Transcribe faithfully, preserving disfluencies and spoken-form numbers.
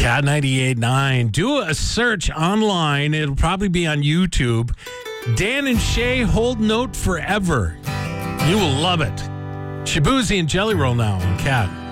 Cat ninety-eight point nine. Do a search online. It'll probably be on YouTube. Dan and Shay hold note forever. You will love it. Shabuzi and Jelly Roll now on Cat.